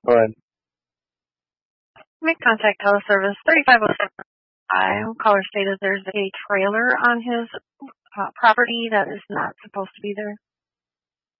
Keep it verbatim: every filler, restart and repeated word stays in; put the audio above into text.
Go ahead. Make contact teleservice thirty-five oh seven. I caller stated there's a trailer on his uh, property that is not supposed to be there.